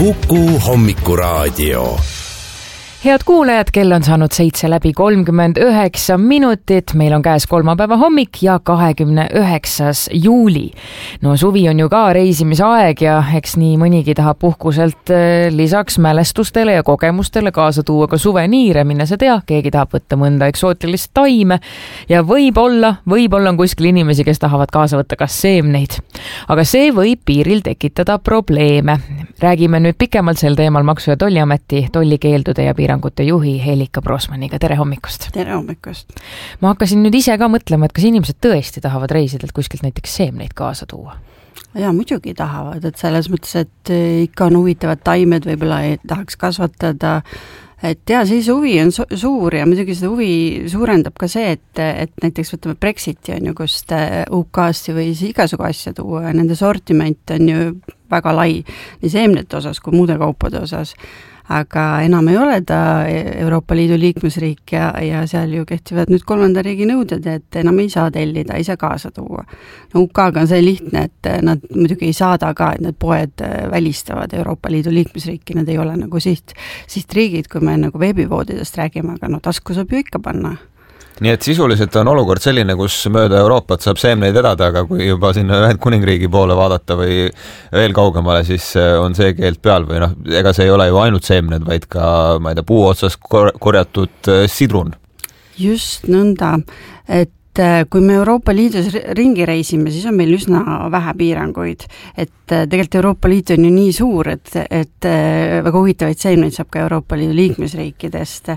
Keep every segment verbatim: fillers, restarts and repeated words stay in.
Kuku Hommikuraadio. Head kuulajad, kell on saanud seitse läbi kolmkümmend üheksa minutit. Meil on käes kolmapäeva hommik ja kahekümne üheksas juuli. No suvi on ju ka reisimise aeg ja eks nii mõnigi tahab puhkuselt lisaks mälestustele ja kogemustele kaasa tuua ka suveniire, minna sa tea, keegi tahab võtta mõnda eksootilist taime ja võib-olla, võib-olla on kuskil inimesi, kes tahavad kaasa võtta ka seemneid. Aga see võib piiril tekitada probleeme. Räägime nüüd pikemalt sel teemal Maksu- ja Tolliameti tollikeeldude ja piirangute juhi Helika Brosmaniga. Tere hommikust! Tere hommikust! Ma hakkasin nüüd ise ka mõtlema, et kas inimesed tõesti tahavad reisidelt kuskilt näiteks seemneid kaasa tuua? Ja muidugi tahavad, et selles mõttes, et ikka on huvitavad taimed, võib-olla ei tahaks kasvatada. Et ja siis huvi on su- suur ja muidugi seda huvi suurendab ka see, et, et näiteks võtame Brexiti on ju, kust U K-st või igasugu asja tuua ja nende sortiment on ju väga lai nii seemnete osas kui muude kaupade osas. Aga enam ei ole ta Euroopa Liidu liikmesriik ja, ja seal ju kehtivad nüüd kolmanda riigi nõuded, et enam ei saa tellida, ei saa kaasa tuua. No U K-ga on see lihtne, et nad muidugi ei saada ka, et need poed välistavad Euroopa Liidu liikmesriiki, nad ei ole nagu siht, sihtriigid, kui me nagu veebivoodidest räägime, aga no tasku saab ju ikka panna. Nii et sisuliselt on olukord selline, kus mööda Euroopat saab seemneid vedada, aga kui juba sinna Ühendkuningriigi poole vaadata või veel kaugemale, siis on see keeld peal või noh, ega see ei ole ju ainult seemned, vaid ka, ma ei tea, puu otsas korjatud sidrun. Just nõnda, et kui me Euroopa Liidus ringi reisime, siis on meil üsna vähe piiranguid. Et tegelikult Euroopa Liit on ju nii suur, et, et väga huvitavaid seemneid saab ka Euroopa Liidu liikmesriikidest.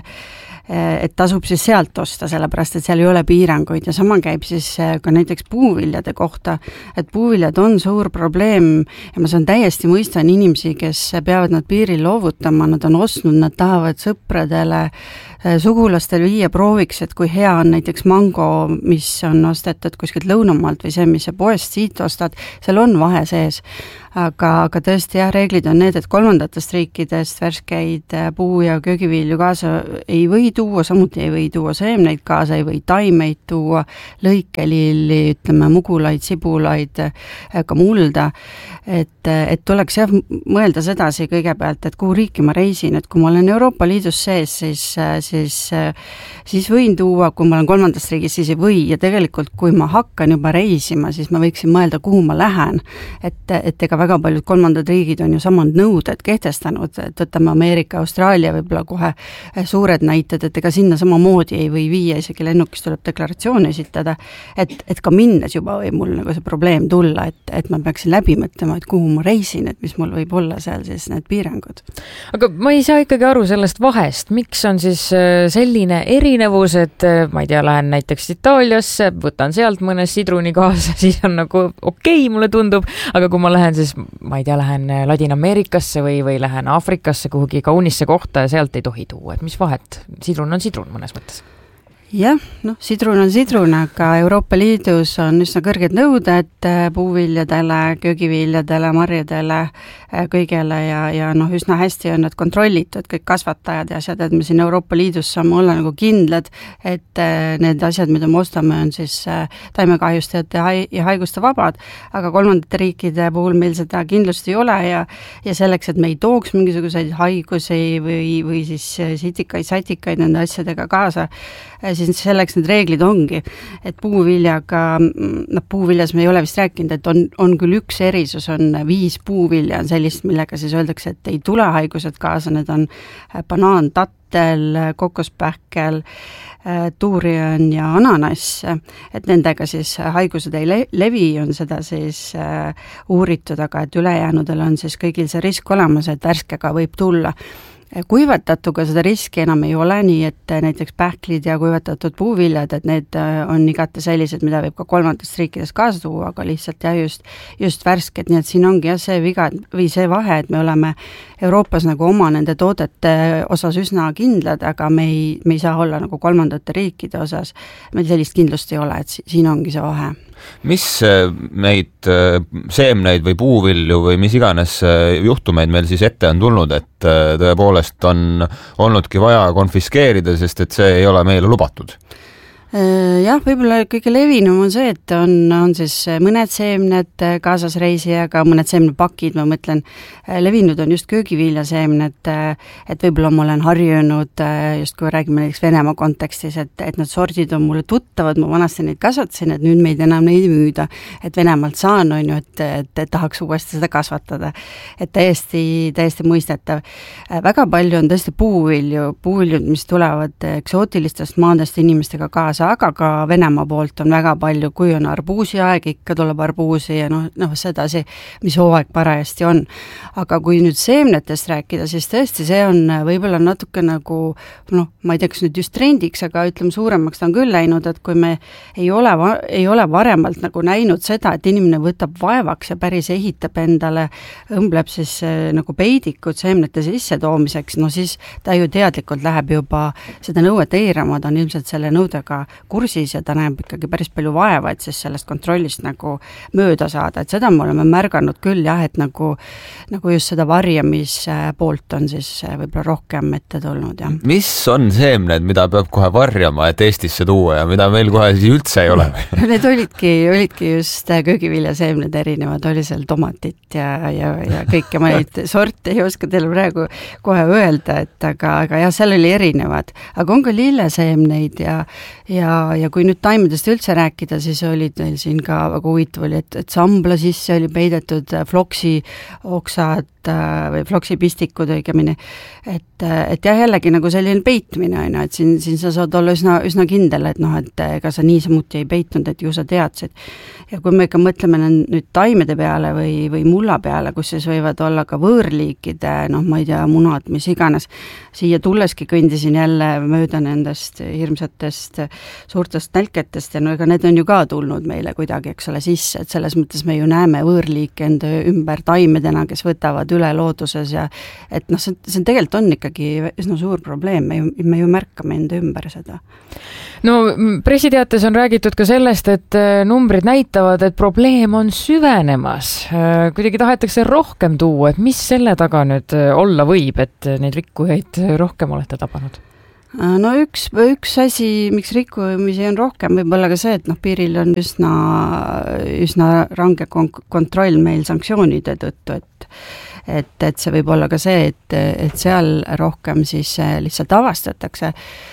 Et tasub siis sealt osta, sellepärast, et seal ei ole piiranguid ja sama käib siis ka näiteks puuviljade kohta, et puuviljad on suur probleem ja ma saan täiesti mõistan inimesi, kes peavad nad piiril loovutama, nad on ostnud, nad tahavad sõpradele, sugulastel viia prooviks, et kui hea on näiteks mango, mis on ostetud kuskilt lõunamaalt või see, mis sa poest siit ostad, seal on vahe sees. Aga, aga tõesti jah, reeglid on need, et kolmandatest riikidest värskeid puu- ja köögivilju kaasa ei või tuua, samuti ei või tuua seemneid kaasa, ei või taimeid tuua, lõikelilli, ütleme, mugulaid, sibulaid, ka mulda. Et, et tuleks jah mõelda sedasi kõigepealt, et kuhu riiki ma reisin, et kui ma olen Euroopa Liidus sees, siis, siis, siis võin tuua, kui ma olen kolmandast riigis, siis ei või ja tegelikult kui ma hakkan juba reisima, siis ma võiksin mõelda, kuhu ma lähen, et, et ega väga paljud kolmandad riigid on ju samad nõuded kehtestanud, et võtame Ameerika, Austraalia võib-olla kohe suured näited, et ega sinna samamoodi ei või viia, isegi lennukis tuleb deklaratsioon esitada, et, et ka minnes juba võib mul nagu see probleem tulla, et, et ma peaksin läbi mõtlema, et kuhu ma reisin, et mis mul võib olla seal siis need piirangud. Aga ma ei saa ikkagi aru sellest vahest, miks on siis selline erinevus, et ma ei tea, lähen näiteks Itaaliasse, võtan sealt mõne sidruni kaasa, siis on nagu okei, mulle tundub, aga kui ma lähen siis ma ei tea, lähen Ladina-Ameerikasse või, või lähen Afrikasse kuhugi kaunisse kohta ja sealt ei tohi tuua, et mis vahet? Sidrun on sidrun mõnes mõttes. Jah, noh, sidrun on sidrun, aga Euroopa Liidus on üsna kõrged nõuded puuviljadele, köögiviljadele, marjadele, kõigele ja, ja noh, üsna hästi on nad kontrollitud, kõik kasvatajad ja asjad, et me siin Euroopa Liidus saame olla nagu kindlad, et need asjad, mida me ostame, on siis taimekahjustajate ja haiguste vabad, aga kolmandate riikide puhul meil seda kindlust ei ole ja, ja selleks, et me ei tooks mingisuguseid haigusi või, või siis sitikaid, satikaid nende asjadega kaasa, siis selleks need reeglid ongi, et puuviljaga, noh puuviljas me ei ole vist rääkinud, et on, on küll üks erisus, on viis puuvilja, on sellist, millega siis öeldakse, et ei tule haigused kaasa, need on banaan, tattel, kokospähkel, tuurion ja ananass, et nendega siis haigused ei le- levi, on seda siis uuritud, aga et ülejäänudel on siis kõigil see risk olemas, et värskega võib tulla. Kuivatatuga seda riski enam ei ole, nii et näiteks pähklid ja kuivatatud puuviljad, et need on igati sellised, mida võib ka kolmandast riikidest kaasa tuua, aga lihtsalt jah, just, just värsked, nii et siin ongi jah see viga või see vahe, et me oleme Euroopas nagu oma nende toodete osas üsna kindlad, aga me ei, me ei saa olla nagu kolmandate riikide osas, meil sellist kindlust ei ole, et siin ongi see vahe. Mis neid seemneid või puuvilju või mis iganes juhtumeid meil siis ette on tulnud, et tõepoolest on olnudki vaja konfiskeerida, sest et see ei ole meile lubatud? Jah, võib-olla kõige levinum on see, et on, on siis mõned seemned kaasas reisijaga, mõned seemnepakid, ma mõtlen, levinud on just köögiviljaseemned, et võib-olla ma olen harjunud, just kui räägime näiteks Venemaa kontekstis, et, et need sordid on mulle tuttavad, ma vanasti neid kasvatasin, et nüüd meid enam neid müüda, et Venemaalt saan, on ju, et, et, et tahaks uuesti seda kasvatada. Et täiesti, täiesti mõistetav. Väga palju on tõesti puuvilju, puuviljud, mis tulevad eksootilistest maadest inimestega kaasa, aga ka Venemaa poolt on väga palju, kui on arbuusi aeg, ikka tuleb arbuusi ja noh, noh sedasi, mis hooaeg parajasti on. Aga kui nüüd seemnetest rääkida, siis tõesti see on võib-olla natuke nagu, noh, ma ei tea, kas nüüd just trendiks, aga ütleme suuremaks ta on küll läinud, et kui me ei ole, ei ole varemalt nagu näinud seda, et inimene võtab vaevaks ja päris ehitab endale, õmbleb siis nagu peidikud seemnete sisse toomiseks, no siis ta ju teadlikult läheb juba seda nõuet eirama, ta on ilmselt selle nõudega kursis ja ta näeb ikkagi päris palju vaeva, et siis sellest kontrollist nagu mööda saada, et seda me oleme märganud küll jah, et nagu, nagu just seda varjamispoolt on siis võib-olla rohkem ette tulnud. Ja. Mis on seemned, mida peab kohe varjama, et Eestisse tuua ja mida meil kohe siis üldse ei ole? Need olidki, olidki just köögiviljaseemned erinevad, oli seal tomatit ja, ja, ja kõike, ma neid sorte ei oska teile praegu kohe öelda, et aga, aga jah, seal oli erinevad, aga on ka lilleseemneid ja Ja, ja kui nüüd taimedest üldse rääkida, siis olid meil siin ka väga huvitav oli, et, et sambla sisse oli peidetud floksi oksad või floksipistikud õigemini, et, et jah, jällegi nagu selline peitmine on, et siin, siin sa saad olla üsna, üsna kindel, et noh, et ega sa niisamuti ei peitnud, et ju sa teadsid. Ja kui me ikka mõtleme nüüd taimede peale või, või mulla peale, kus siis võivad olla ka võõrliikide, noh, ma ei tea, munad, mis iganes, siia tulleski kõndisin jälle mööda nendest hirmsatest suurtest nälketest ja no ega need on ju ka tulnud meile kuidagi, eks ole, sisse, et selles mõttes me ju näeme võõrliike enda ümber taimedena, kes võtavad üle looduses ja et noh, see, see tegelikult on ikkagi üsna suur probleem, me ju, me ju märkame enda ümber seda. No pressiteates on räägitud ka sellest, et numbrid näitavad, et probleem on süvenemas. Kuidagi tahetakse rohkem tuua, et mis selle taga nüüd olla võib, et neid rikkujaid rohkem olete tabanud? No üks, üks asi, miks rikkumisi on rohkem, võib olla ka see, et noh, piiril on üsna, üsna range kontroll meil sanktsioonide tõttu, et et, et see võib olla ka see, et, et seal rohkem siis lihtsalt avastatakse.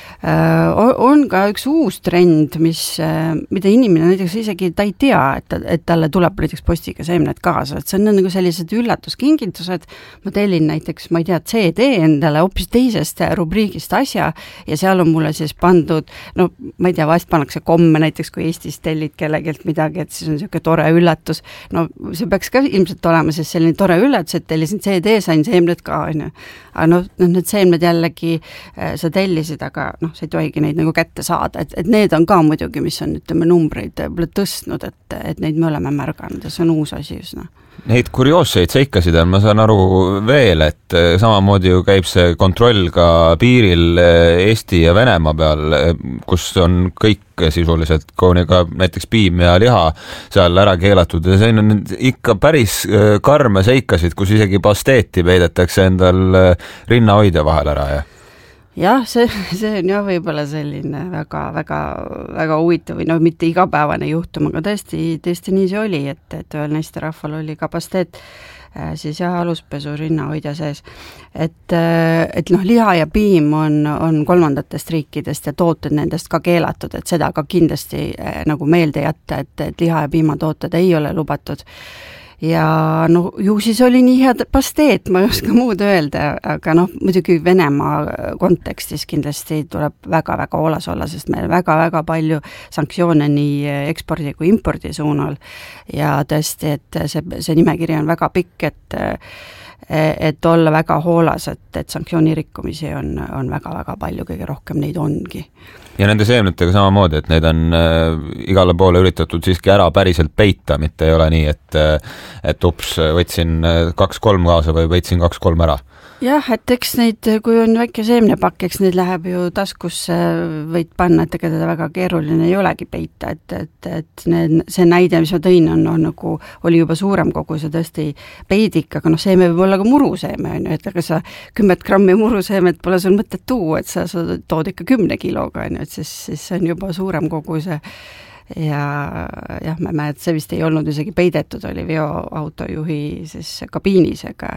On ka üks uus trend, mis, mida inimene näiteks isegi ta ei tea, et, et talle tuleb näiteks postiga seemned kaasa, et see on nagu sellised üllatuskingitused, ma tellin näiteks, ma ei tea, C D endale hoopis teisest rubriigist asja ja seal on mulle siis pandud, no ma ei tea, vahest pannakse komme näiteks, kui Eestis tellid kellegilt midagi, et siis on niisugune tore üllatus, no see peaks ka ilmselt olema siis selline tore üllatus, et tellisin C D, sain seemned ka, on ju. Aga noh, need seemned jällegi sa tellisid, aga noh, sa ei tohigi neid nagu kätte saada, et, et need on ka muidugi, mis on ütleme numbreid tõstnud, et, et neid me oleme märganud ja see on uus asi üsna. Neid kurioosseid seikasid on, ma saan aru veel, et samamoodi ju käib see kontroll ka piiril Eesti ja Venemaa peal, kus on kõik sisuliselt, kuni ka näiteks piim ja liha seal ära keelatud ja see on ikka päris karme seikasid, kus isegi pasteeti peidetakse endal rinnahoidja vahel ära ja jah, see, see on jah võib-olla selline väga, väga, väga huvitav või no mitte igapäevane juhtum, aga tõesti, tõesti nii see oli, et, et ühel naisterahval oli ka pasteet siis jah, aluspesu rinnahoidja sees. Et, et noh, liha ja piim on, on kolmandatest riikidest ja tooted nendest ka keelatud, et seda ka kindlasti nagu meelde jätta, et, et liha ja piimatooted ei ole lubatud. Ja no ju siis oli nii head pasteet, ma ei oska muud öelda, aga noh, muidugi Venemaa kontekstis kindlasti tuleb väga-väga hoolas olla, sest meil väga-väga palju sanktsioone nii ekspordi kui impordi suunal ja tõesti, et see, see nimekiri on väga pikk, et et olla väga hoolas, et, et sanktsioonirikkumisi on, on väga-väga palju, kõige rohkem neid ongi. Ja nende seemnetega samamoodi, et neid on äh, igale poole üritatud siiski ära päriselt peita, mitte ei ole nii, et, et ups, võtsin kaks-kolm kaasa või võtsin kaks-kolm ära. Jah, et eks neid, kui on väike seemnepakk, eks neid läheb ju taskusse, võid panna, et ega teda väga keeruline ei olegi peita, et, et, et need, see näide, mis ma tõin, on, on nagu, oli juba suurem kogu see tõesti peidik, aga noh, seeme võib olla ka muruseeme, on ju, et aga sa kümmet grammi muruseemet pole sul mõtet tuua, et sa, sa tood ikka kümne kiloga, on ju, et siis, siis see on juba suurem koguse ja jah, ma mäletan, see vist ei olnud isegi peidetud, oli veoautojuhi siis kabiinis, aga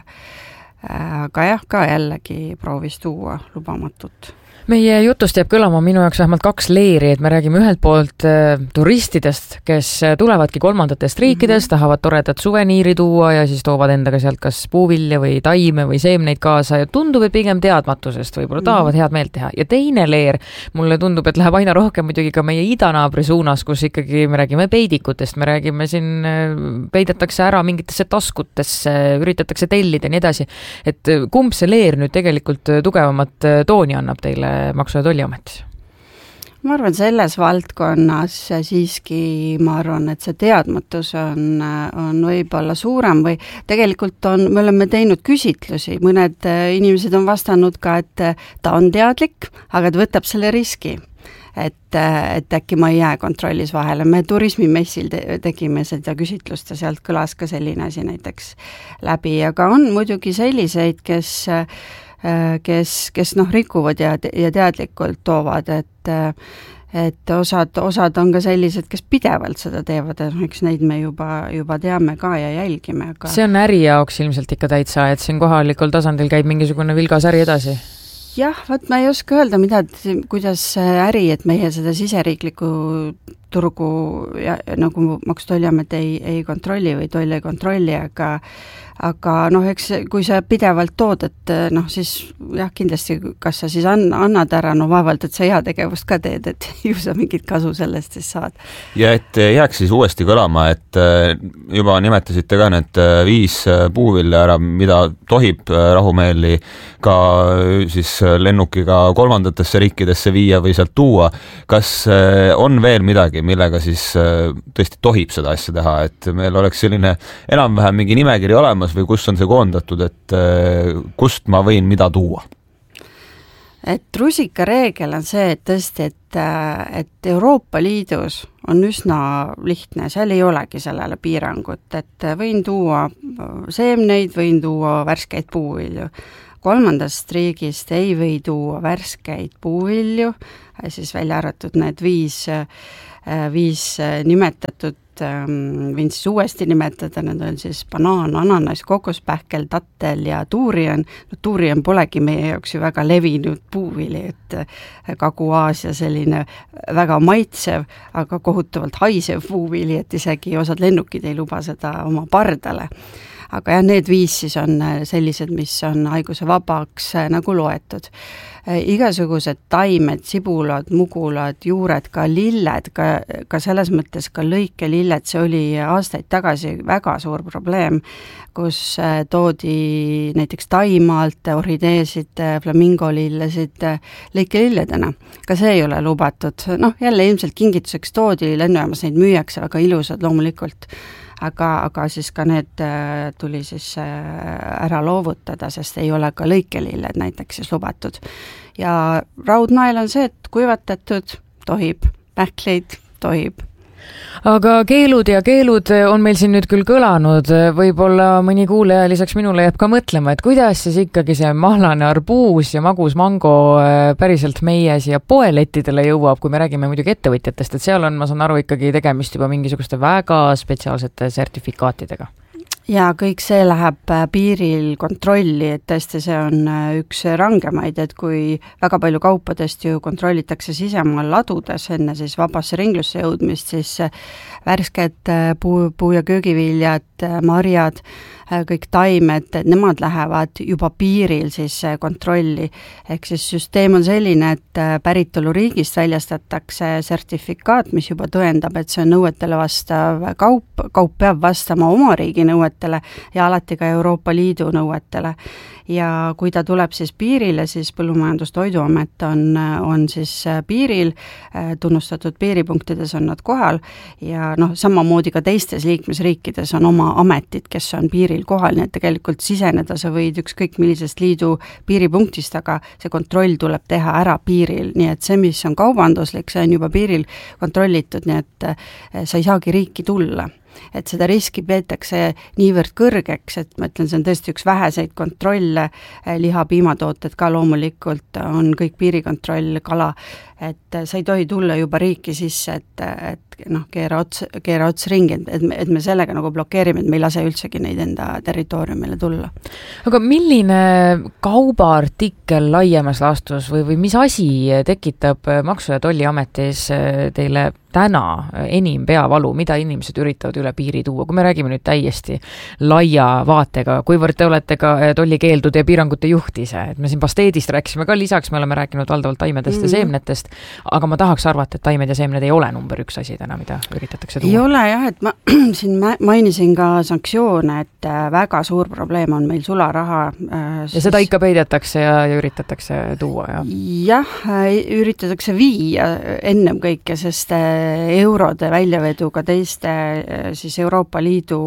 aga jah, ka jällegi proovis tuua lubamatut. Meie jutust jääb kõlama minu jaoks vähemalt kaks leeri, et me räägime ühelt poolt äh, turistidest, kes tulevadki kolmandatest riikidest, mm-hmm. tahavad toredat suveniiri tuua ja siis toovad endaga sealt kas puuvilja või taime või seemneid kaasa ja tundub, et pigem teadmatusest võib-olla tahavad mm-hmm. head meelt teha. Ja teine leer, mulle tundub, et läheb aina rohkem muidugi ka meie idanaabri suunas, kus ikkagi me räägime peidikutest, me räägime siin, peidetakse ära mingitesse taskutesse, üritatakse tellida ja nii edasi. Et kumb see leer nüüd tegelikult tugevamat tooni annab teile Maksu- ja Tolliametis? Ma arvan, selles valdkonnas siiski ma arvan, et see teadmatus on, on võib-olla suurem või tegelikult on, me oleme teinud küsitlusi, mõned inimesed on vastanud ka, et ta on teadlik, aga ta võtab selle riski. Et, et äkki ma ei jää kontrollis vahele. Me turismimessil te- tegime seda küsitlust ja sealt kõlas ka selline asi näiteks läbi, aga on muidugi selliseid, kes kes, kes noh, rikuvad ja, ja teadlikult toovad, et, et osad, osad on ka sellised, kes pidevalt seda teevad, et eks neid me juba, juba teame ka ja jälgime. Aga... See on äri jaoks ilmselt ikka täitsa, et siin kohalikul tasandil käib mingisugune vilgas äri edasi? Jah, võt ma ei oska öelda, mida, kuidas äri, et meie seda siseriiklikku turgu ja, nagu Maksu- ja Tolliamet ei, ei kontrolli või toll ei kontrolli, aga aga noh, eks kui sa pidevalt tood, et noh, siis jah, kindlasti kas sa siis an, annad ära, no vaevalt, et sa hea tegevust ka teed, et ju sa mingit kasu sellest siis saad. Ja et jääks siis uuesti kõlama, et juba nimetasite ka need viis puuvilja ära, mida tohib rahumeeli ka siis lennukiga kolmandatesse riikidesse viia või sealt tuua. Kas on veel midagi, millega siis tõesti tohib seda asja teha, et meil oleks selline enam-vähem mingi nimekiri olemas või kus on see koondatud, et kust ma võin mida tuua? Et rusika reegel on see, et tõesti, et, et Euroopa Liidus on üsna lihtne, seal ei olegi sellele piirangut, et võin tuua seemneid, võin tuua värskeid puuvilju. Kolmandast riigist ei või tuua värskeid puuvilju, siis välja arvatud need viis, viis nimetatud, võin siis uuesti nimetada, need on siis banaan, ananas, kokospähkel, tattel ja tuurian. No, tuurian polegi meie jaoks ju väga levinud puuvili, et Kagu-Aasia selline väga maitsev, aga kohutavalt haisev puuvili, et isegi osad lennukid ei luba seda oma pardale. Aga jah, need viis siis on sellised, mis on haiguse vabaks nagu loetud. Igasugused taimed, sibulad, mugulad, juured, ka lilled, ka, ka selles mõttes ka lõikelilled, see oli aastaid tagasi väga suur probleem, kus toodi näiteks Taimaalt orhideesid, flamingolillesid lõikelilledena. Ka see ei ole lubatud. Noh, jälle ilmselt kingituseks toodi, lennujaamas neid müüakse väga ilusad loomulikult. Aga, aga siis ka need tuli siis ära loovutada, sest ei ole ka lõikelilled näiteks siis lubatud. Ja raudnael on see, et kuivatatud tohib, pähkleid tohib. Aga keelud ja keelud on meil siin nüüd küll kõlanud, võib-olla mõni kuulaja lisaks minule jääb ka mõtlema, et kuidas siis ikkagi see mahlane arbuus ja magus mango päriselt meie siia poelettidele jõuab, kui me räägime muidugi ettevõtjatest, et seal on, ma saan aru, ikkagi tegemist juba mingisuguste väga spetsiaalsete sertifikaatidega. Ja kõik see läheb piiril kontrolli, et tõesti see on üks rangemaid, et kui väga palju kaupadest ju kontrollitakse sisemaal ladudes enne siis vabasse ringlusse jõudmist, siis värsked puu, puu- ja köögiviljad, marjad, kõik taimed, nemad lähevad juba piiril siis kontrolli. Ehk siis süsteem on selline, et päritoluriigist väljastatakse sertifikaat, mis juba tõendab, et see on nõuetele vastav kaup, kaup peab vastama oma riigi nõuetele ja alati ka Euroopa Liidu nõuetele. Ja kui ta tuleb siis piirile, siis Põllumajandus-Toiduamet on, on siis piiril, tunnustatud piiripunktides on nad kohal ja noh, samamoodi ka teistes liikmesriikides on oma ametid, kes on piiril kohal, nii et tegelikult siseneda sa võid ükskõik millisest liidu piiripunktist, aga see kontroll tuleb teha ära piiril, nii et see, mis on kaubanduslik, see on juba piiril kontrollitud, nii et sa ei saagi riiki tulla. et seda riski peetakse niivõrd kõrgeks, et ma ütlen, see on tõesti üks väheseid kontrolle, liha, piimatooted ka loomulikult on kõik piirikontroll, kala, et sa ei tohi tulla juba riiki sisse, et, et noh, keera ots, keera ots ringi, et, et me sellega nagu blokeerime, et me ei lase üldsegi neid enda territooriumile tulla. Aga milline kaubaartikkel laiemas laastus või, või mis asi tekitab Maksu- ja Tolliametis teile täna enim peavalu, mida inimesed üritavad üle piiri tuua, kui me räägime nüüd täiesti laia vaatega, kuivõrd te olete ka tollikeeldude ja piirangute juht ise, et me siin pasteedist rääkisime ka, lisaks me oleme rääkinud valdavalt taimedest mm-hmm. ja seemnetest, aga ma tahaks arvata, et taimed ja seemned ei ole number üks asi täna, mida üritatakse tuua. Ei ole jah, et ma siin mainisin ka sanktsioone, et väga suur probleem on meil sularaha. Ja seda ikka peidetakse ja, ja üritatakse tuua, jah? Jah, üritatakse viia ennem kõike, sest eurode väljavedu ka teiste siis Euroopa Liidu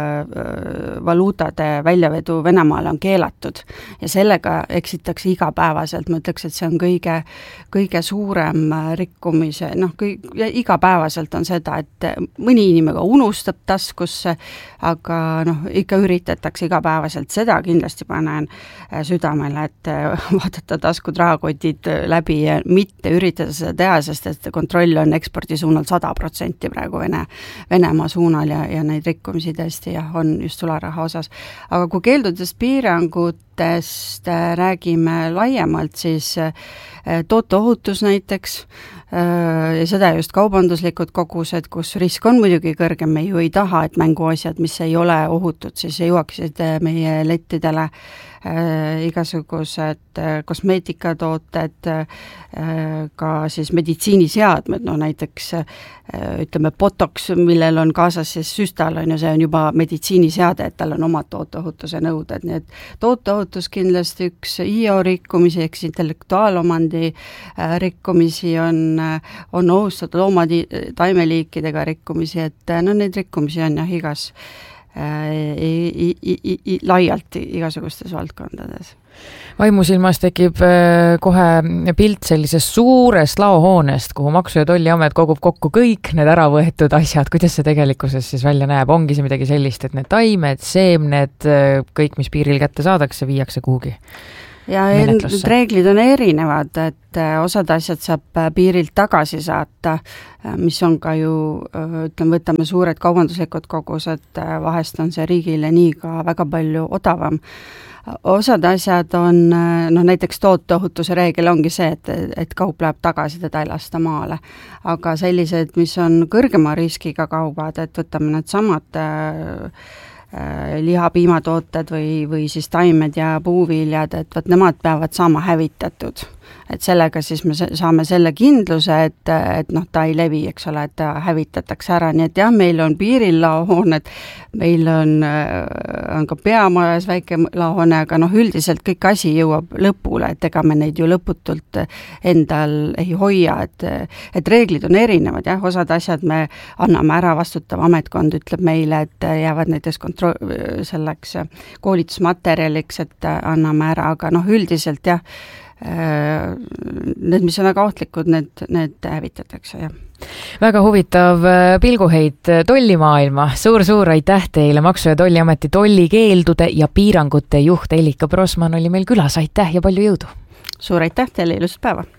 valuutade väljavedu Venemaale on keelatud ja sellega eksitakse igapäevaselt, ma ütleks, et see on kõige, kõige suurem rikkumise, noh, kõik, igapäevaselt on seda, et mõni inimene unustab taskusse, aga noh, ikka üritatakse igapäevaselt, seda kindlasti panen südamele, et vaadata taskud, rahakotid läbi ja mitte üritada seda teha, sest et kontroll on ekspordi suunal sada protsenti praegu Vene, Venemaa suunal ja, ja neid rikkumisi tõesti jah, on just sularaha osas. Aga kui keeldudest piirangutest räägime laiemalt, siis tooteohutus näiteks ja seda just kaubanduslikud kogused, kus risk on muidugi kõrgem, me ju ei taha, et mänguasjad, mis ei ole ohutud, siis jõuaksid meie lettidele äh, igasugused äh, kosmeetikatooted äh,, ka siis meditsiiniseadmed, no näiteks äh, ütleme botox, millel on kaasas siis süstal, on ju, see on juba meditsiiniseade, et tal on omad tooteohutuse nõuded, nii et tooteohutus kindlasti üks I O rikkumisi, eks intellektuaalomandi äh, rikkumisi on on ohustatud loomadi taimeliikidega rikkumisi, et no neid rikkumisi on jah igas äh, i, i, i, i, laialt igasugustes valdkondades. Vaimusilmas tekib kohe pilt sellisest suurest laohoonest, kuhu Maksu- ja Tolliamet kogub kokku kõik need ära võetud asjad, kuidas see tegelikkuses siis välja näeb, ongi see midagi sellist, et need taimed, seemned, kõik, mis piiril kätte saadakse, viiakse kuhugi? Ja need reeglid on erinevad, et osad asjad saab piirilt tagasi saata, mis on ka ju, ütleme, võtame suured kaubanduslikud kogused, vahest on see riigile nii ka väga palju odavam. Osad asjad on, no näiteks tooteohutuse reegel ongi see, et, et kaup läheb tagasi, teda ei lasta maale. Aga sellised, mis on kõrgema riskiga kaubad, et võtame need samad liha, piimatooted või, või siis taimed ja puuviljad, et võt nemad peavad saama hävitatud. Et sellega siis me saame selle kindluse, et, et noh, ta ei levi, eks ole, et ta hävitatakse ära, nii et jah, meil on piiril laohooned, meil on, on ka peamajas väike laohoone, aga noh, üldiselt kõik asi jõuab lõpule, et ega me neid ju lõputult endal ei hoia, et, et reeglid on erinevad, jah, osad asjad me anname ära, vastutav ametkond ütleb meile, et jäävad näiteks kontro-, selleks koolitusmaterjaliks, et anname ära, aga noh, üldiselt jah, need, mis on väga ohtlikud, need, need hävitatakse, jah. Väga huvitav pilguheit tollimaailma. Suur-suur aitäh teile, Maksu- ja Tolliameti tollikeeldude ja piirangute juht Elika Brosman oli meil külas. Aitäh ja palju jõudu! Suur aitäh teile, ilusat päeva!